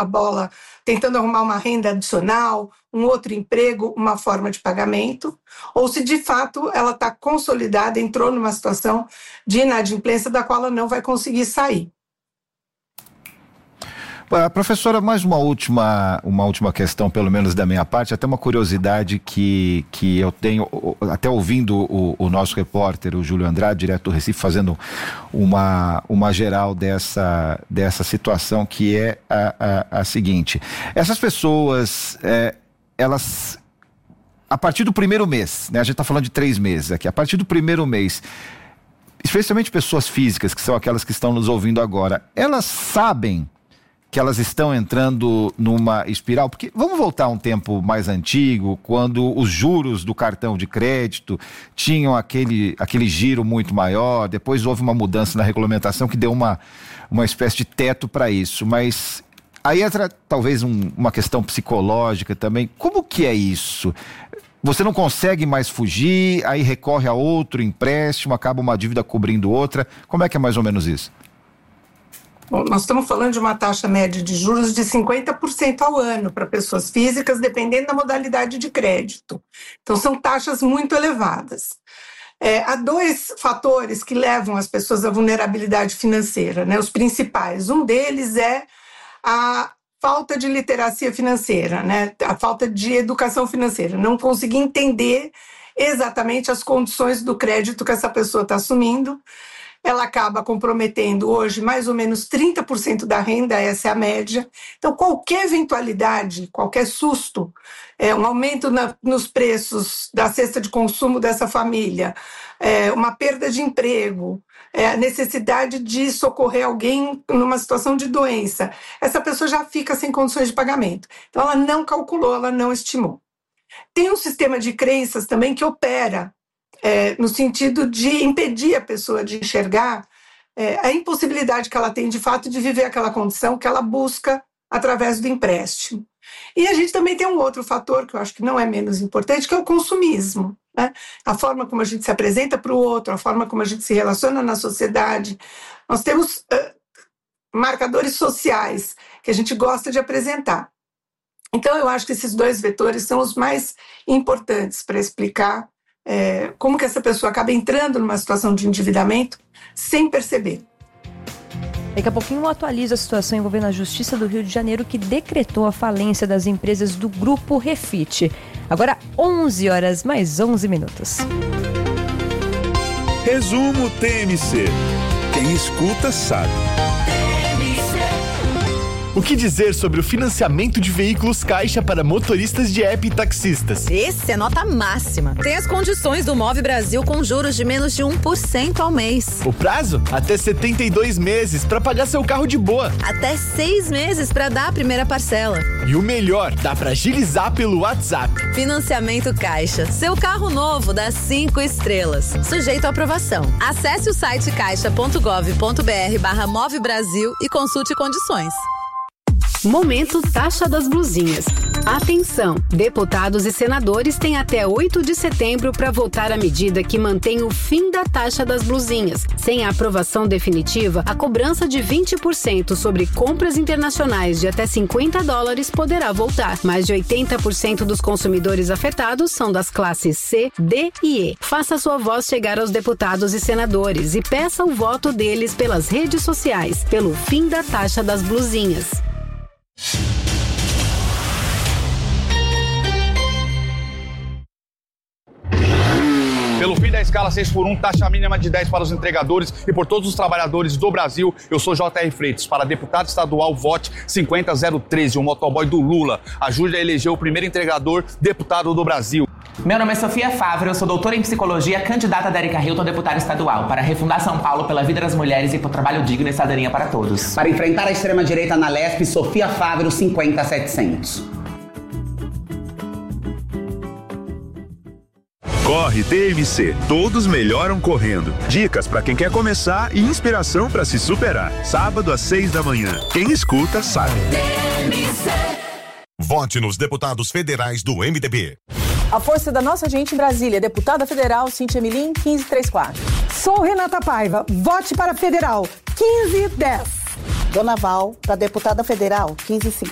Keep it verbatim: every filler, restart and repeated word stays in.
a bola tentando arrumar uma renda adicional, um outro emprego, uma forma de pagamento, ou se de fato ela está consolidada, entrou numa situação de inadimplência da qual ela não vai conseguir sair. Professora, mais uma última, uma última questão, pelo menos da minha parte, até uma curiosidade que, que eu tenho, até ouvindo o, o nosso repórter, o Júlio Andrade, direto do Recife, fazendo uma, uma geral dessa, dessa situação, que é a, a, a seguinte: essas pessoas, é, elas, a partir do primeiro mês, né, a gente está falando de três meses aqui, a partir do primeiro mês, especialmente pessoas físicas, que são aquelas que estão nos ouvindo agora, elas sabem que elas estão entrando numa espiral? Porque vamos voltar a um tempo mais antigo, quando os juros do cartão de crédito tinham aquele, aquele giro muito maior, depois houve uma mudança na regulamentação que deu uma, uma espécie de teto para isso, mas aí entra talvez um, uma questão psicológica também. Como que é isso? Você não consegue mais fugir, aí recorre a outro empréstimo, acaba uma dívida cobrindo outra. Como é que é mais ou menos isso? Bom, nós estamos falando de uma taxa média de juros de cinquenta por cento ao ano para pessoas físicas, dependendo da modalidade de crédito. Então, são taxas muito elevadas. É, há dois fatores que levam as pessoas à vulnerabilidade financeira, né? Os principais. Um deles é a falta de literacia financeira, né? A falta de educação financeira, não conseguir entender exatamente as condições do crédito que essa pessoa está assumindo. Ela acaba comprometendo hoje mais ou menos trinta por cento da renda, essa é a média. Então, qualquer eventualidade, qualquer susto, é, um aumento na, nos preços da cesta de consumo dessa família, é, uma perda de emprego, é, a necessidade de socorrer alguém numa situação de doença, essa pessoa já fica sem condições de pagamento. Então, ela não calculou, ela não estimou. Tem um sistema de crenças também que opera É, no sentido de impedir a pessoa de enxergar é, a impossibilidade que ela tem, de fato, de viver aquela condição que ela busca através do empréstimo. E a gente também tem um outro fator, que eu acho que não é menos importante, que é o consumismo, né? A forma como a gente se apresenta para o outro, a forma como a gente se relaciona na sociedade. Nós temos uh, marcadores sociais que a gente gosta de apresentar. Então, eu acho que esses dois vetores são os mais importantes para explicar É, como que essa pessoa acaba entrando numa situação de endividamento sem perceber. Daqui a pouquinho eu atualizo a situação envolvendo a Justiça do Rio de Janeiro, que decretou a falência das empresas do Grupo Refit. Agora onze horas mais onze minutos. Resumo T M C. Quem escuta sabe. O que dizer sobre o financiamento de veículos Caixa para motoristas de app e taxistas? Esse é nota máxima. Tem as condições do Move Brasil com juros de menos de um por cento ao mês. O prazo? Até setenta e dois meses para pagar seu carro de boa. Até seis meses para dar a primeira parcela. E o melhor, dá para agilizar pelo WhatsApp. Financiamento Caixa. Seu carro novo dá cinco estrelas. Sujeito à aprovação. Acesse o site caixa ponto gov ponto br barra Move Brasil e consulte condições. Momento Taxa das Blusinhas. Atenção! Deputados e senadores têm até oito de setembro para votar a medida que mantém o fim da taxa das blusinhas. Sem a aprovação definitiva, a cobrança de vinte por cento sobre compras internacionais de até cinquenta dólares poderá voltar. Mais de oitenta por cento dos consumidores afetados são das classes C, D e E. Faça sua voz chegar aos deputados e senadores e peça o voto deles pelas redes sociais, pelo fim da taxa das blusinhas. Pelo fim da escala seis por um, taxa mínima de dez para os entregadores e por todos os trabalhadores do Brasil, eu sou J R Freitas. Para deputado estadual, vote cinquenta zero treze, o motoboy do Lula. Ajude a eleger o primeiro entregador deputado do Brasil. Meu nome é Sofia Favre, eu sou doutora em psicologia, candidata da Erika Hilton, deputada estadual, para refundar São Paulo pela vida das mulheres e por trabalho digno e cidadania para todos. Para enfrentar a extrema-direita na Lesp, Sofia Favre, cinquenta setecentos. Corre T M C, todos melhoram correndo. Dicas para quem quer começar e inspiração para se superar. Sábado às seis da manhã. Quem escuta sabe. Vote nos deputados federais do M D B. A força da nossa gente em Brasília, deputada federal Cíntia Milim, quinze trinta e quatro. Sou Renata Paiva, vote para federal, quinze dez. Dona Val, para deputada federal, quinze cinquenta.